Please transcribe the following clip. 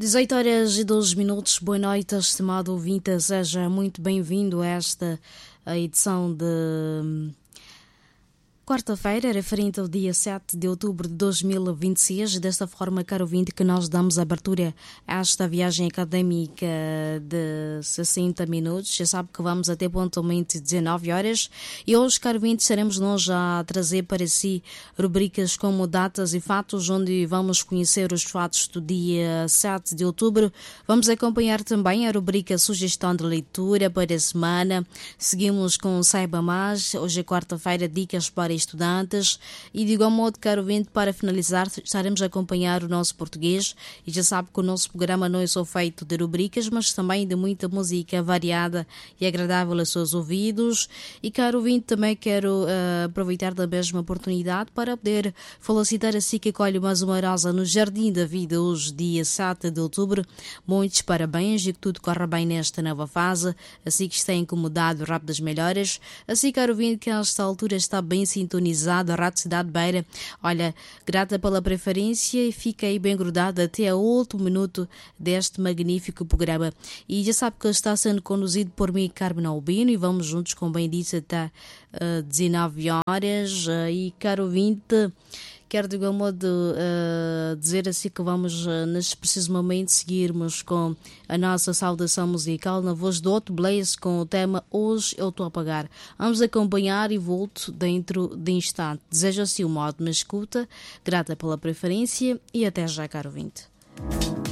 18 horas e 12 minutos, boa noite, estimado ouvinte, seja muito bem-vindo a esta edição de quarta-feira, referente ao dia 7 de outubro de 2026. Desta forma, caro ouvinte, que nós damos abertura a esta viagem académica de 60 minutos. Já sabe que vamos até pontualmente 19 horas. E hoje, caro ouvinte, estaremos nós a trazer para si rubricas como datas e fatos, onde vamos conhecer os fatos do dia 7 de outubro. Vamos acompanhar também a rubrica Sugestão de Leitura para a semana. Seguimos com o Saiba Mais. Hoje é quarta-feira, dicas para estudantes, e de igual modo, caro ouvinte, para finalizar, estaremos a acompanhar o nosso português, e já sabe que o nosso programa não é só feito de rubricas, mas também de muita música variada e agradável aos seus ouvidos. E, caro ouvinte, também quero aproveitar da mesma oportunidade para poder felicitar a si que colhe mais uma rosa no Jardim da Vida, hoje, dia 7 de outubro. Muitos parabéns e que tudo corra bem nesta nova fase, assim que está incomodado, rápidas melhoras. Assim, caro ouvinte, que a esta altura está bem sintonizado a Rádio Cidade Beira. Olha, grata pela preferência e fica aí bem grudado até ao último minuto deste magnífico programa. E já sabe que está sendo conduzido por mim, Carmen Albino, e vamos juntos, como bem disse, até 19 horas. E, caro ouvinte, quero de algum modo dizer assim que vamos neste preciso momento seguirmos com a nossa saudação musical na voz do Otto Blaze com o tema Hoje Eu Estou a Pagar. Vamos acompanhar e volto dentro de instante. Desejo assim uma ótima escuta, grata pela preferência e até já, caro ouvinte.